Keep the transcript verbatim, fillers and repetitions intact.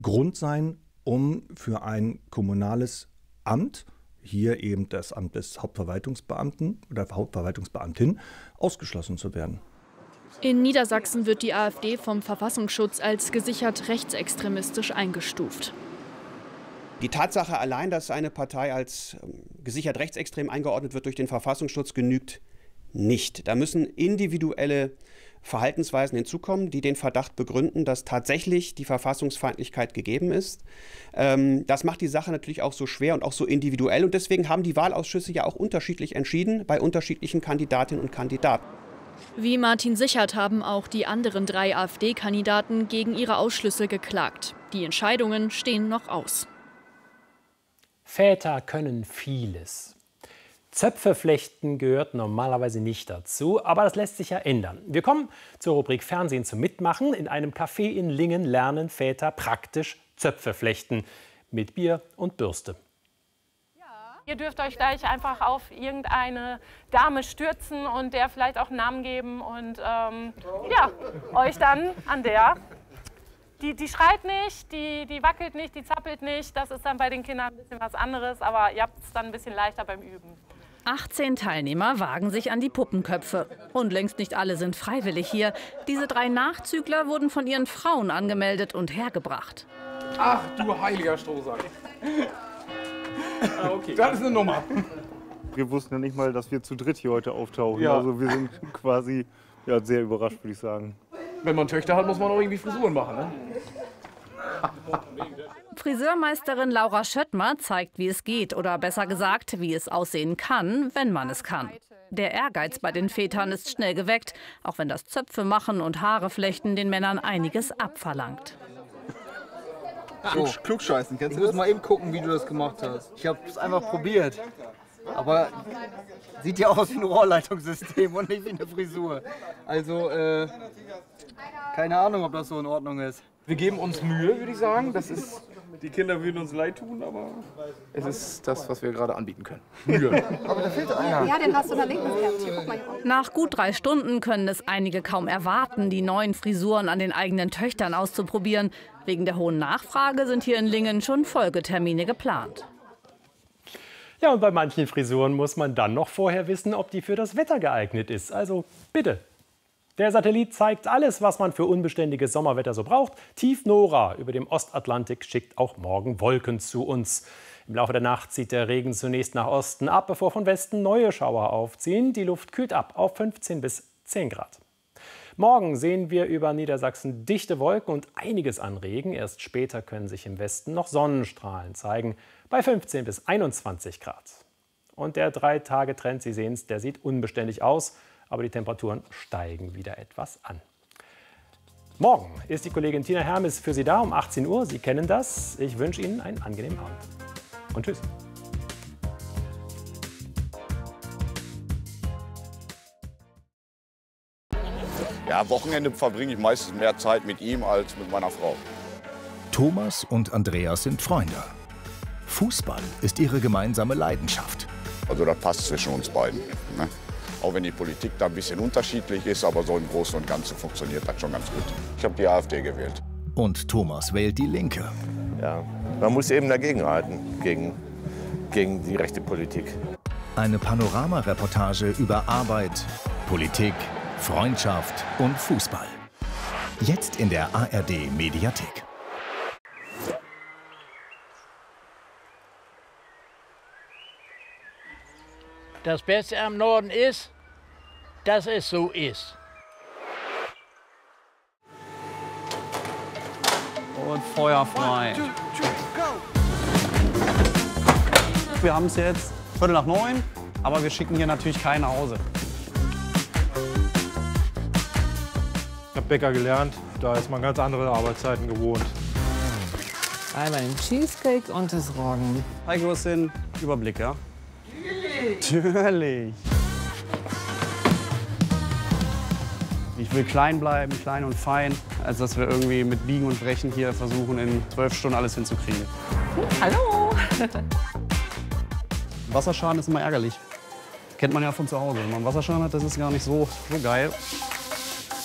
Grund sein, um für ein kommunales Amt, hier eben das Amt des Hauptverwaltungsbeamten oder Hauptverwaltungsbeamtin, ausgeschlossen zu werden. In Niedersachsen wird die AfD vom Verfassungsschutz als gesichert rechtsextremistisch eingestuft. Die Tatsache allein, dass eine Partei als gesichert rechtsextrem eingeordnet wird durch den Verfassungsschutz, genügt nicht. Da müssen individuelle Verhaltensweisen hinzukommen, die den Verdacht begründen, dass tatsächlich die Verfassungsfeindlichkeit gegeben ist. Ähm, das macht die Sache natürlich auch so schwer und auch so individuell. Und deswegen haben die Wahlausschüsse ja auch unterschiedlich entschieden bei unterschiedlichen Kandidatinnen und Kandidaten. Wie Martin Sichert haben auch die anderen drei AfD-Kandidaten gegen ihre Ausschlüsse geklagt. Die Entscheidungen stehen noch aus. Väter können vieles. Zöpfe flechten gehört normalerweise nicht dazu, aber das lässt sich ja ändern. Wir kommen zur Rubrik Fernsehen zum Mitmachen. In einem Café in Lingen lernen Väter praktisch Zöpfe flechten mit Bier und Bürste. Ihr dürft euch gleich einfach auf irgendeine Dame stürzen und der vielleicht auch einen Namen geben und ähm, ja, euch dann an der, die, die schreit nicht, die, die wackelt nicht, die zappelt nicht. Das ist dann bei den Kindern ein bisschen was anderes, aber ihr habt es dann ein bisschen leichter beim Üben. achtzehn Teilnehmer wagen sich an die Puppenköpfe. Und längst nicht alle sind freiwillig hier. Diese drei Nachzügler wurden von ihren Frauen angemeldet und hergebracht. Ach du heiliger Strohsack. Ah, okay. Das ist eine Nummer. Wir wussten ja nicht mal, dass wir zu dritt hier heute auftauchen. Ja. Also wir sind quasi ja, sehr überrascht, würde ich sagen. Wenn man Töchter hat, muss man auch irgendwie Frisuren machen, ne? Friseurmeisterin Laura Schöttmer zeigt, wie es geht oder besser gesagt, wie es aussehen kann, wenn man es kann. Der Ehrgeiz bei den Vätern ist schnell geweckt, auch wenn das Zöpfe machen und Haare flechten den Männern einiges abverlangt. So. Klugscheißen, kannst du musst mal eben gucken, wie du das gemacht hast. Ich habe es einfach probiert, aber sieht ja aus wie ein Rohrleitungssystem und nicht wie eine Frisur. Also, äh, keine Ahnung, ob das so in Ordnung ist. Wir geben uns Mühe, würde ich sagen. Das ist, die Kinder würden uns leid tun, aber es ist das, was wir gerade anbieten können. Mühe. Aber da fehlt einer. Ja, den hast du da links. Guck mal. Nach gut drei Stunden können es einige kaum erwarten, die neuen Frisuren an den eigenen Töchtern auszuprobieren. Wegen der hohen Nachfrage sind hier in Lingen schon Folgetermine geplant. Ja, und bei manchen Frisuren muss man dann noch vorher wissen, ob die für das Wetter geeignet ist. Also bitte. Der Satellit zeigt alles, was man für unbeständiges Sommerwetter so braucht. Tief Nora über dem Ostatlantik schickt auch morgen Wolken zu uns. Im Laufe der Nacht zieht der Regen zunächst nach Osten ab, bevor von Westen neue Schauer aufziehen. Die Luft kühlt ab auf fünfzehn bis zehn Grad. Morgen sehen wir über Niedersachsen dichte Wolken und einiges an Regen. Erst später können sich im Westen noch Sonnenstrahlen zeigen, bei fünfzehn bis einundzwanzig Grad. Und der Drei-Tage-Trend, Sie sehen es, der sieht unbeständig aus, aber die Temperaturen steigen wieder etwas an. Morgen ist die Kollegin Tina Hermes für Sie da um achtzehn Uhr. Sie kennen das. Ich wünsche Ihnen einen angenehmen Abend. Und tschüss. Ja, am Wochenende verbringe ich meistens mehr Zeit mit ihm als mit meiner Frau. Thomas und Andreas sind Freunde. Fußball ist ihre gemeinsame Leidenschaft. Also das passt zwischen uns beiden. Ne? Auch wenn die Politik da ein bisschen unterschiedlich ist, aber so im Großen und Ganzen funktioniert das schon ganz gut. Ich habe die AfD gewählt. Und Thomas wählt die Linke. Ja, man muss eben dagegenhalten, gegen, gegen die rechte Politik. Eine Panorama-Reportage über Arbeit, Politik, Freundschaft und Fußball. Jetzt in der A R D-Mediathek. Das Beste am Norden ist, dass es so ist. Und Feuer frei. Wir haben es jetzt Viertel nach neun, aber wir schicken hier natürlich keinen nach Hause. Ich habe Bäcker gelernt, da ist man ganz andere Arbeitszeiten gewohnt. Einmal den Cheesecake und das Roggen. Heiko ist den Überblick, ja? Natürlich. Ich will klein bleiben, klein und fein, als dass wir irgendwie mit Biegen und Brechen hier versuchen, in zwölf Stunden alles hinzukriegen. Hallo! Wasserschaden ist immer ärgerlich. Kennt man ja von zu Hause. Wenn man Wasserschaden hat, das ist gar nicht so, so geil.